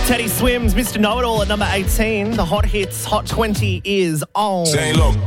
Teddy Swims, Mr. Know-It-All at number 18. The Hot Hits Hot 20 is on. Zane Lowe,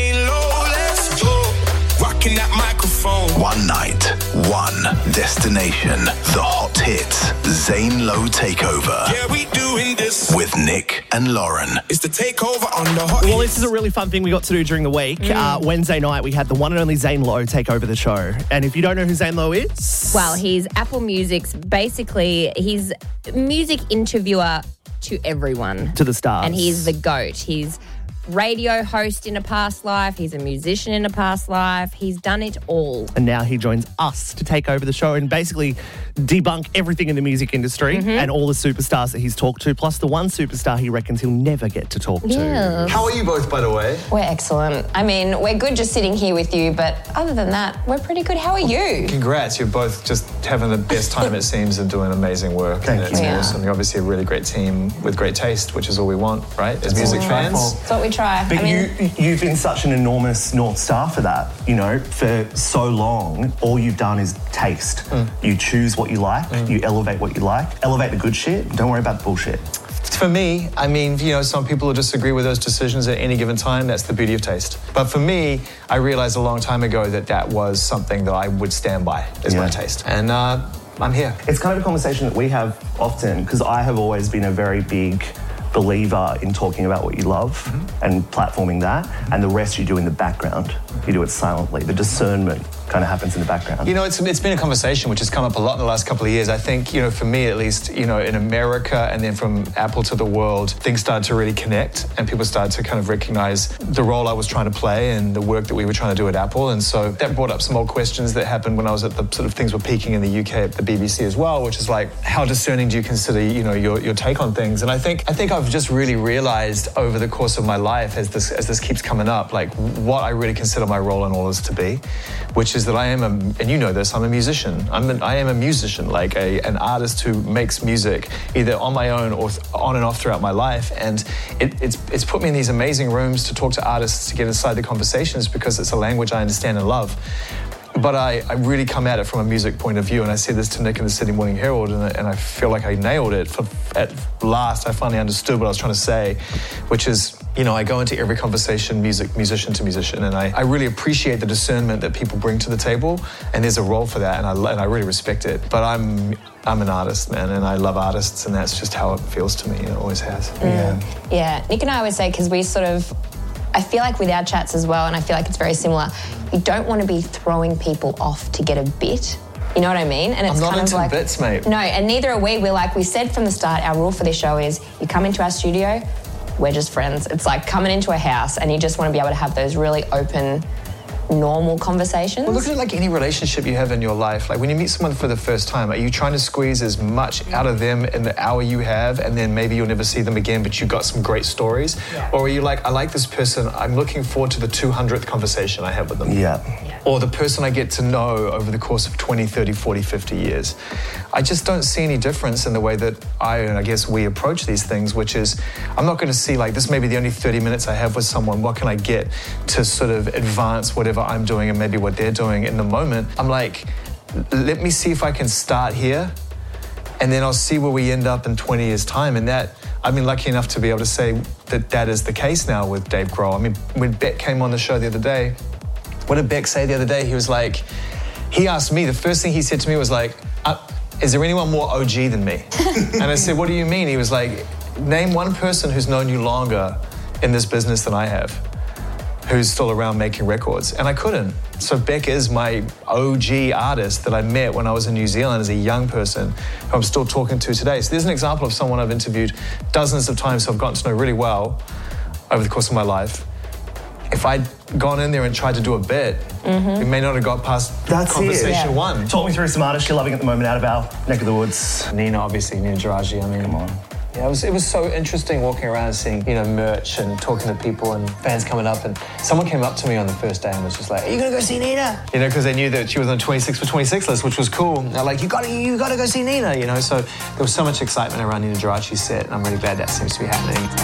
let's go. Rocking that microphone. One night, one destination. The Hot Hits Zane Lowe Takeover. Yeah, we doing this with Nick and Lauren. It's the takeover on the Hot Well, Hits. this is a really fun thing we got to do during the week. Wednesday night, we had the one and only Zane Lowe take over the show. And if you don't know who Zane Lowe is... Well, he's Apple Music's, basically, he's music interviewer to everyone. To the stars. And he's the GOAT. He's radio host in a past life. He's a musician in a past life. He's done it all. And now he joins us to take over the show and basically debunk everything in the music industry and all the superstars that he's talked to, plus the one superstar he reckons he'll never get to talk to. How are you both, by the way? We're excellent. I mean, we're good just sitting here with you, but other than that, we're pretty good. How are you? Congrats, you're both just having the best time, it seems, and doing amazing work. Thank It's you. awesome. You're obviously a really great team with great taste, which is all we want, right? As music fans. That's what we try. But I mean, you've been such an enormous North Star for that. You know, for so long, all you've done is taste. You choose what you like, you elevate what you like, elevate the good shit, don't worry about the bullshit. For me, I mean, you know, some people will disagree with those decisions at any given time. That's the beauty of taste. But for me, I realized a long time ago that that was something that I would stand by as my taste. And I'm here. It's kind of a conversation that we have often because I have always been a very big believer in talking about what you love and platforming that, and the rest you do in the background. You do it silently. The discernment kind of happens in the background. You know, it's been a conversation which has come up a lot in the last couple of years. I think, you know, for me at least, you know, in America and then from Apple to the world, things started to really connect and people started to kind of recognize the role I was trying to play and the work that we were trying to do at Apple. And so that brought up some old questions that happened when I was at the sort of things were peaking in the UK at the BBC as well, which is like, how discerning do you consider, you know, your take on things? And I think I've just really realized over the course of my life as this keeps coming up, like what I really consider my role in all this to be, which is that I am and you know this, I'm a musician. I am a musician, like an artist who makes music either on my own or on and off throughout my life. And it's put me in these amazing rooms to talk to artists, to get inside the conversations because it's a language I understand and love. But I really come at it from a music point of view, and I said this to Nick in the Sydney Morning Herald, and I feel like I nailed it. At last, I finally understood what I was trying to say, which is, you know, I go into every conversation musician to musician, and I really appreciate the discernment that people bring to the table, and there's a role for that, and I really respect it. But I'm an artist, man, and I love artists, and that's just how it feels to me, and it always has. yeah, Nick and I always say, because we sort of, I feel like with our chats as well, and I feel like it's very similar, you don't want to be throwing people off to get a bit. You know what I mean? And it's I'm not kind of into like bits, mate. No, and neither are we. We're like, we said from the start, our rule for this show is you come into our studio, we're just friends. It's like coming into a house and you just want to be able to have those really open, normal conversations. Well, look at it like any relationship you have in your life. Like when you meet someone for the first time, are you trying to squeeze as much out of them in the hour you have, and then maybe you'll never see them again, but you've got some great stories? Yeah. Or are you like, I like this person, I'm looking forward to the 200th conversation I have with them? Yeah. Or the person I get to know over the course of 20, 30, 40, 50 years. I just don't see any difference in the way that I guess we approach these things, which is, I'm not going to see like, this may be the only 30 minutes I have with someone, what can I get to sort of advance whatever I'm doing and maybe what they're doing in the moment. I'm like, let me see if I can start here, and then I'll see where we end up in 20 years' time. And that, I've been lucky enough to be able to say that that is the case now with Dave Grohl. I mean, when Beck came on the show the other day, what did Beck say the other day? He was like, he asked me, the first thing he said to me was like, is there anyone more OG than me? And I said, what do you mean? He was like, name one person who's known you longer in this business than I have, who's still around making records. And I couldn't. So Beck is my OG artist that I met when I was in New Zealand as a young person, who I'm still talking to today. So there's an example of someone I've interviewed dozens of times, so I've gotten to know really well over the course of my life. If I'd gone in there and tried to do a bit, we may not have got past conversation one. Talk me through some artists you're loving at the moment out of our neck of the woods. Nina, obviously, Nina Geraci. I mean, come on. Yeah, it was so interesting walking around and seeing, you know, merch and talking to people and fans coming up. And someone came up to me on the first day and was just like, are you going to go see Nina? You know, because they knew that she was on the 26 for 26 list, which was cool. And they're like, you got to go see Nina, you know. So there was so much excitement around Nina Geraci's set, and I'm really glad that seems to be happening.